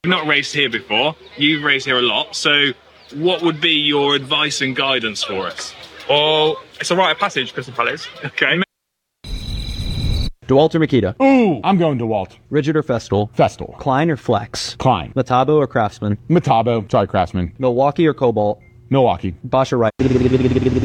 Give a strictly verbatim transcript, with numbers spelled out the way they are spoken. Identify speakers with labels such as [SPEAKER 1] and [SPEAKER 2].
[SPEAKER 1] You've not raced here before. You've raced here a lot. So what would be your advice and guidance for us?
[SPEAKER 2] Well, it's a rite of passage, Crystal Palace.
[SPEAKER 1] Okay.
[SPEAKER 3] DeWalt or Makita?
[SPEAKER 4] Ooh, I'm going DeWalt.
[SPEAKER 3] Rigid or Festool?
[SPEAKER 4] Festool.
[SPEAKER 3] Klein or Flex?
[SPEAKER 4] Klein.
[SPEAKER 3] Metabo or Craftsman?
[SPEAKER 4] Metabo. Sorry, Craftsman.
[SPEAKER 3] Milwaukee or Cobalt?
[SPEAKER 4] Milwaukee.
[SPEAKER 3] Bosch or Wright?